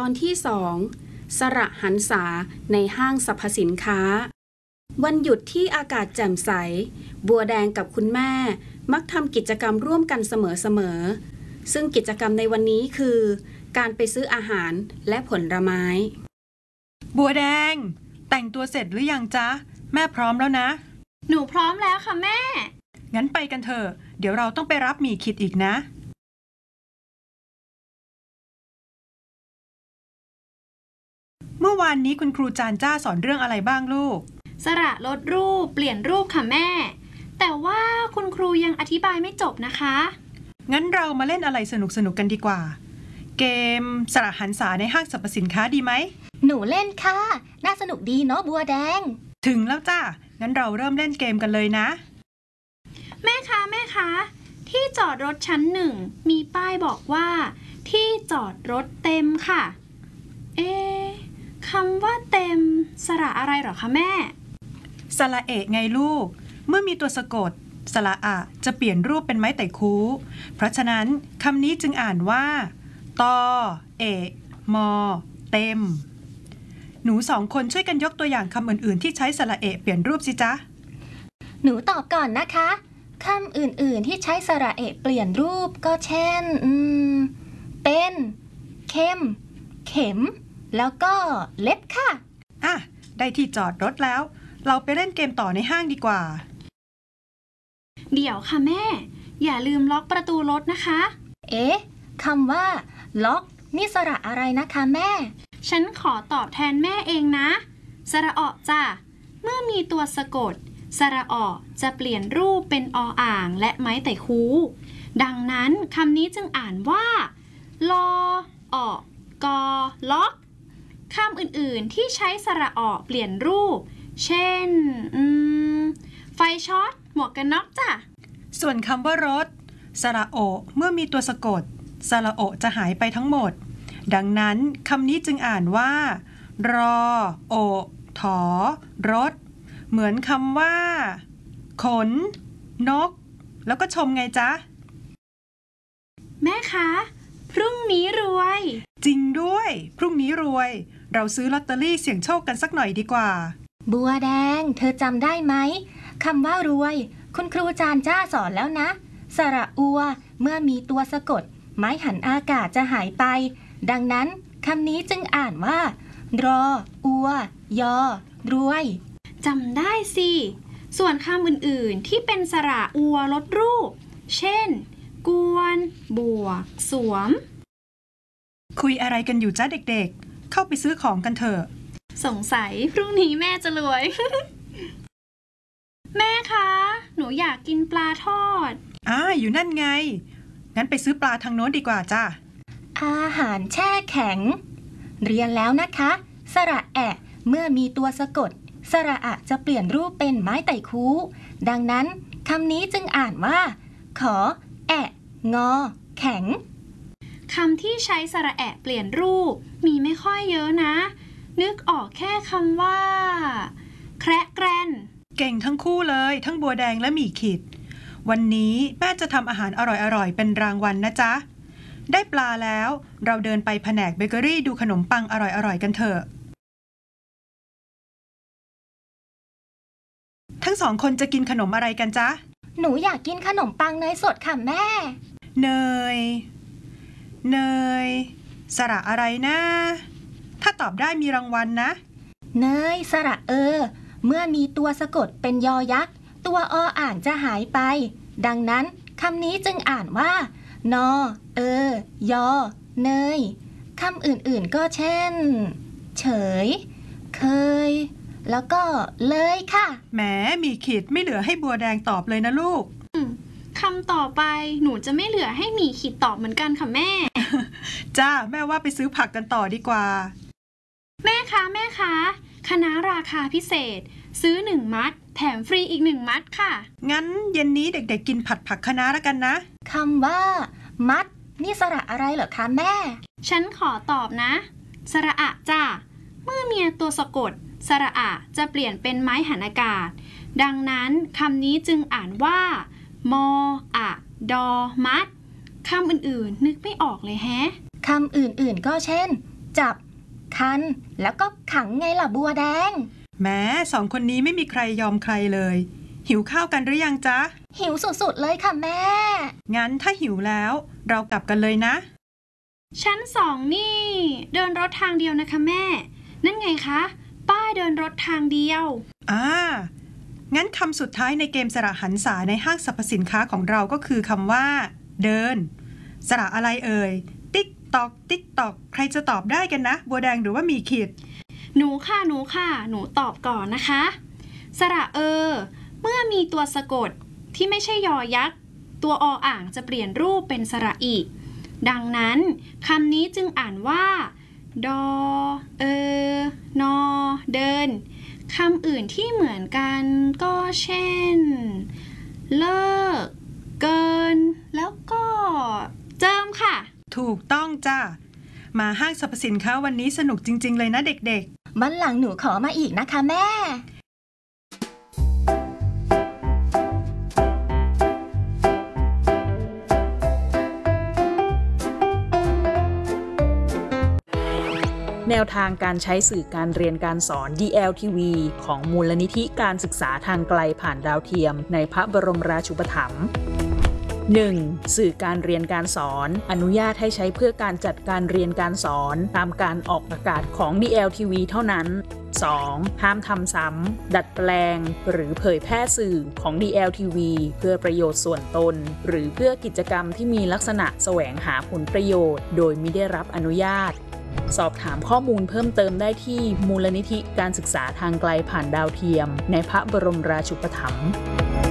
อนที่2สระหันษาในห้างสรรพสินค้าวันหยุดที่อากาศแจ่มใสบัวแดงกับคุณแม่มักทำกิจกรรมร่วมกันเสมอๆซึ่งกิจกรรมในวันนี้คือการไปซื้ออาหารและผลไม้บัวแดงแต่งตัวเสร็จหรือยังจ๊ะแม่พร้อมแล้วนะหนูพร้อมแล้วค่ะแม่งั้นไปกันเถอะเดี๋ยวเราต้องไปรับหมี่ขิดอีกนะเมื่อวานนี้คุณครูจานจ้าสอนเรื่องอะไรบ้างลูกสระลดรูปเปลี่ยนรูปค่ะแม่แต่ว่าคุณครูยังอธิบายไม่จบนะคะงั้นเรามาเล่นอะไรสนุกกันดีกว่าเกมสระหันษาในห้างสรรพสินค้าดีไหมหนูเล่นค่ะน่าสนุกดีเนาะบัวแดงถึงแล้วจ้างั้นเราเริ่มเล่นเกมกันเลยนะแม่คะที่จอดรถชั้น1มีป้ายบอกว่าที่จอดรถเต็มค่ะคำว่าเต็มสระอะไรหรอคะแม่สระเอะไงลูกเมื่อมีตัวสะกดสระอะจะเปลี่ยนรูปเป็นไม้ไต่คูเพราะฉะนั้นคำนี้จึงอ่านว่าตอเอะมอเต็มหนูสองคนช่วยกันยกตัวอย่างคำอื่นๆที่ใช้สระเอะเปลี่ยนรูปสิจ๊ะหนูตอบก่อนนะคะคำอื่นๆที่ใช้สระเอะเปลี่ยนรูปก็เช่นเป็นเข้มเข็มแล้วก็เล็บค่ะได้ที่จอดรถแล้วเราไปเล่นเกมต่อในห้างดีกว่าเดี๋ยวค่ะแม่อย่าลืมล็อกประตูรถนะคะคำว่าล็อกนี่สระอะไรนะคะแม่ฉันขอตอบแทนแม่เองนะสระอจ้ะเมื่อมีตัวสะกดสระอจะเปลี่ยนรูปเป็นออ่างและไม้ไต่คูดังนั้นคำนี้จึงอ่านว่าลออกอล็อกคำอื่นๆที่ใช้สระอเปลี่ยนรูปเช่นไฟช็อตหมวกกันน็อกจ้ะส่วนคำว่ารถสระโอเมื่อมีตัวสะกดสระโอจะหายไปทั้งหมดดังนั้นคำนี้จึงอ่านว่ารอโอถอรถเหมือนคำว่าขนนกแล้วก็ชมไงจ๊ะแม่คะพรุ่งนี้รวยจริงด้วยพรุ่งนี้รวยเราซื้อลอตเตอรี่เสี่ยงโชคกันสักหน่อยดีกว่าบัวแดงเธอจำได้ไหมคำว่ารวยคุณครูจานจ้าสอนแล้วนะสระอัวเมื่อมีตัวสะกดไม้หันอากาศจะหายไปดังนั้นคำนี้จึงอ่านว่ารออัวยอรวยจำได้สิส่วนคำอื่นๆที่เป็นสระอัวลดรูปเช่นกวนบวกสวมคุยอะไรกันอยู่จ้าเด็กๆเข้าไปซื้อของกันเถอะสงสัยพรุ่งนี้แม่จะรวย แม่คะหนูอยากกินปลาทอดอยู่นั่นไงงั้นไปซื้อปลาทางโน้นดีกว่าจ้าอาหารแช่แข็งเรียนแล้วนะคะสระแอะเมื่อมีตัวสะกดสระอะจะเปลี่ยนรูปเป็นไม้ไต่คูดังนั้นคำนี้จึงอ่านว่าขอแอะงอแข็งคำที่ใช้สระแอะเปลี่ยนรูปมีไม่ค่อยเยอะนะนึกออกแค่คำว่าแคระแกรนเก่งทั้งคู่เลยทั้งบัวแดงและหมี่ขิดวันนี้แม่จะทำอาหารอร่อยๆเป็นรางวัลนะจ๊ะได้ปลาแล้วเราเดินไปแผนกเบเกอรี่ดูขนมปังอร่อยๆกันเถอะทั้งสองคนจะกินขนมอะไรกันจ๊ะหนูอยากกินขนมปังเนยสดค่ะแม่เนยสระอะไรนะถ้าตอบได้มีรางวัลนะเนยสระเมื่อมีตัวสะกดเป็นยอยักษ์ตัวออ่างจะหายไปดังนั้นคำนี้จึงอ่านว่านอยอเนยคำอื่นๆก็เช่นเฉยเคยแล้วก็เลยค่ะแหมมีขีดไม่เหลือให้บัวแดงตอบเลยนะลูกคำต่อไปหนูจะไม่เหลือให้หมีขีดตอบเหมือนกันค่ะแม่จ้าแม่ว่าไปซื้อผักกันต่อดีกว่าแม่คะคะน้าราคาพิเศษซื้อ1มัดแถมฟรีอีก1มัดค่ะงั้นเย็นนี้เด็กๆกินผัดผักคะน้าแล้วกันนะคำว่ามัดนี่สระอะไรเหรอคะแม่ฉันขอตอบนะสระอะจ้ะเมื่อมีตัวสะกดสระอะจะเปลี่ยนเป็นไม้หันอากาศดังนั้นคำนี้จึงอ่านว่ามออะดอมัดคำอื่นๆนึกไม่ออกเลยแฮะคำอื่นๆก็เช่นจับ คัน แล้วก็ขังไงล่ะบัวแดงแม้สองคนนี้ไม่มีใครยอมใครเลย หิวข้าวกันหรือยังจ๊ะหิวสุดๆเลยค่ะแม่งั้นถ้าหิวแล้วเรากลับกันเลยนะชั้น2นี่ เดินรถทางเดียวนะคะแม่ นั่นไงคะ ป้ายเดินรถทางเดียวงั้นคำสุดท้ายในเกมสระหันษาในห้างสรรพสินค้าของเราก็คือคำว่า เดิน สระอะไรเอ่ย ติ๊กตอกติ๊กตอกใครจะตอบได้กันนะ บัวแดงหรือว่ามีขีดหนูค่ะ หนูตอบก่อนนะคะ สระเมื่อมีตัวสะกดที่ไม่ใช่ยอยักษ์ ตัวออ่างจะเปลี่ยนรูปเป็นสระอี ดังนั้นคำนี้จึงอ่านว่า ดอนอ เดิน คำอื่นที่เหมือนกันก็เช่น เลิก เกิน แล้วก็เจิมค่ะถูกต้องจ้ะ มาห้างสรรพสินค้าวันนี้สนุกจริงๆเลยนะเด็กๆวันหลังหนูขอมาอีกนะคะแม่แนวทางการใช้สื่อการเรียนการสอน DLTV ของมูลนิธิการศึกษาทางไกลผ่านดาวเทียมในพระบรมราชูปถัมภ์ 1. สื่อการเรียนการสอนอนุญาตให้ใช้เพื่อการจัดการเรียนการสอนตามการออกอากาศของ DLTV เท่านั้น 2. ห้ามทำซ้ำดัดแปลงหรือเผยแพร่สื่อของ DLTV เพื่อประโยชน์ส่วนตนหรือเพื่อกิจกรรมที่มีลักษณะแสวงหาผลประโยชน์โดยมิได้รับอนุญาตสอบถามข้อมูลเพิ่มเติมได้ที่มูลนิธิการศึกษาทางไกลผ่านดาวเทียมในพระบรมราชูปถัมภ์